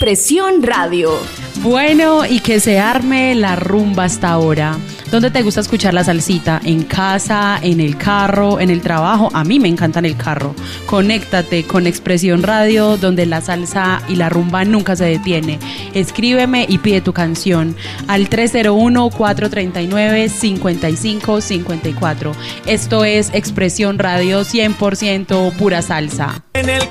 Expresión Radio. Bueno, y que se arme la rumba hasta ahora. ¿Dónde te gusta escuchar la salsita? ¿En casa, en el carro, en el trabajo? A mí me encanta en el carro. Conéctate con Expresión Radio, donde la salsa y la rumba nunca se detiene. Escríbeme y pide tu canción al 301-439-5554. Esto es Expresión Radio 100% pura salsa.